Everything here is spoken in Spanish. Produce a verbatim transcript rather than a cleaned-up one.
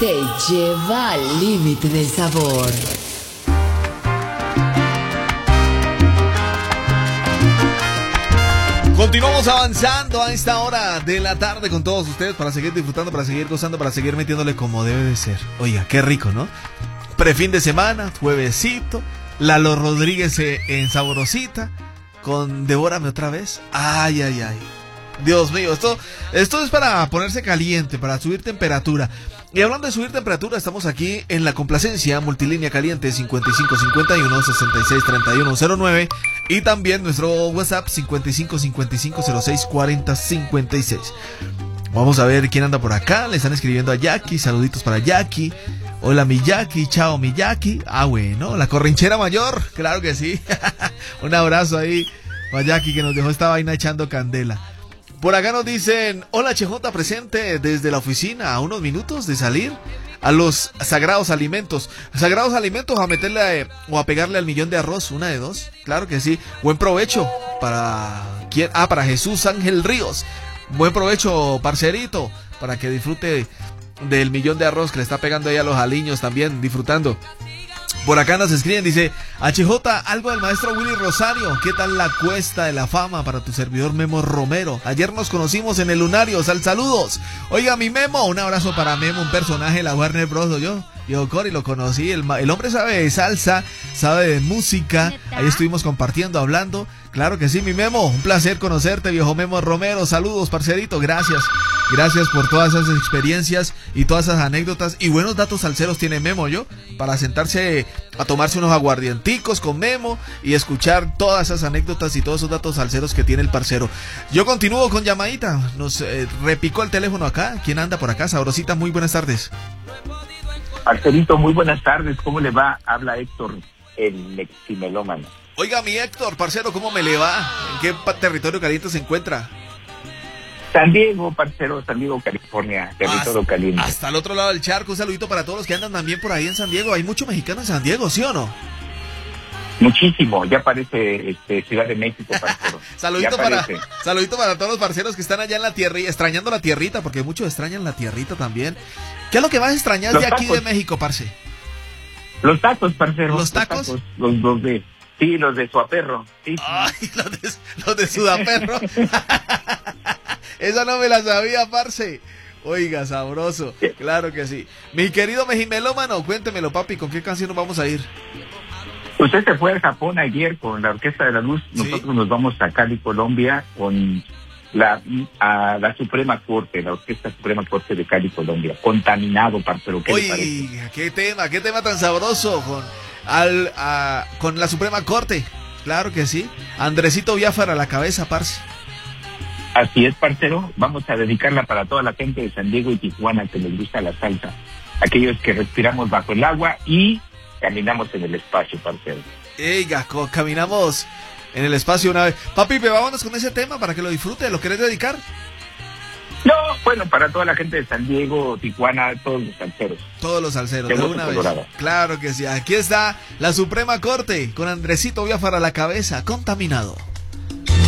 se lleva al límite del sabor. Continuamos avanzando a esta hora de la tarde con todos ustedes para seguir disfrutando, para seguir gozando, para seguir metiéndole como debe de ser. Oiga, qué rico, ¿no? Prefin de semana, juevesito, Lalo Rodríguez en Saborosita, con Devórame otra vez. Ay, ay, ay. Dios mío, esto, esto es para ponerse caliente, para subir temperatura. Y hablando de subir temperatura, estamos aquí en La Complacencia, multilínea caliente cincuenta y cinco cincuenta y uno sesenta y seis treinta y uno cero nueve y también nuestro WhatsApp cincuenta y cinco cincuenta y cinco cero seis cuarenta cincuenta y seis. Vamos a ver quién anda por acá. Le están escribiendo a Jackie, saluditos para Jackie. Hola mi Jackie, chao mi Jackie. Ah, bueno, la corrinchera mayor, claro que sí. Un abrazo ahí para Jackie que nos dejó esta vaina echando candela. Por acá nos dicen, hola Che Jota, presente desde la oficina a unos minutos de salir a los sagrados alimentos. Sagrados alimentos a meterle a, o a pegarle al millón de arroz, una de dos, claro que sí. Buen provecho para quién, ah, para Jesús Ángel Ríos. Buen provecho, parcerito, para que disfrute del millón de arroz que le está pegando ahí a los aliños también, disfrutando. Por acá nos escriben, dice H J, algo del maestro Willy Rosario. ¿Qué tal la cuesta de la fama para tu servidor Memo Romero? Ayer nos conocimos en el Lunario, sal saludos. Oiga, mi Memo, un abrazo para Memo, un personaje de la Warner Bros. Yo, yo Cory lo conocí, el, el hombre sabe de salsa, sabe de música. Ahí estuvimos compartiendo, hablando. Claro que sí, mi Memo, un placer conocerte, viejo Memo Romero. Saludos, parcerito, gracias. Gracias por todas esas experiencias y todas esas anécdotas y buenos datos salseros tiene Memo, yo, para sentarse a tomarse unos aguardienticos con Memo y escuchar todas esas anécdotas y todos esos datos salseros que tiene el parcero. Yo continúo con llamadita, nos eh, repicó el teléfono acá. ¿Quién anda por acá? Sabrosita, muy buenas tardes. Parcerito, muy buenas tardes, ¿cómo le va? Habla Héctor, el leximelómano. Oiga, mi Héctor, parcero, ¿cómo me le va? ¿En qué territorio caliente se encuentra? San Diego, parcero, San Diego, California, territorio hasta, caliente. Hasta el otro lado del charco, un saludito para todos los que andan también por ahí en San Diego. Hay mucho mexicano en San Diego, ¿sí o no? Muchísimo, ya parece este, Ciudad de México, parcero. saludito, para, saludito para todos los parceros que están allá en la tierra, extrañando la tierrita, porque muchos extrañan la tierrita también. ¿Qué es lo que más extrañas los de aquí tacos de México, parce? Los tacos, parcero. ¿Los tacos? Los, tacos, los, los de... Sí, los de Suaperro. Sí, Ay, los de, los de Sudaperro. Esa no me la sabía, parce. Oiga, sabroso. Sí. Claro que sí. Mi querido mejimelómano, cuéntemelo, papi, ¿con qué canción nos vamos a ir? Usted se fue a Japón ayer con la Orquesta de la Luz. ¿Sí? Nosotros nos vamos a Cali, Colombia, con la a la Suprema Corte, la Orquesta Suprema Corte de Cali, Colombia. Contaminado, parcero. ¿Qué le parece? Oiga, qué tema, qué tema tan sabroso con, al, a, con la Suprema Corte. Claro que sí. Andresito Biafara a la cabeza, parce. Así es, parcero. Vamos a dedicarla para toda la gente de San Diego y Tijuana que les gusta la salsa. Aquellos que respiramos bajo el agua y caminamos en el espacio, parcero. Eiga, caminamos en el espacio una vez. Papi, vámonos con ese tema para que lo disfrute. ¿Lo querés dedicar? No, bueno, para toda la gente de San Diego, Tijuana, todos los salseros. Todos los salseros, de una vez. Claro que sí. Aquí está la Suprema Corte con Andresito Biafara a la cabeza, Contaminado.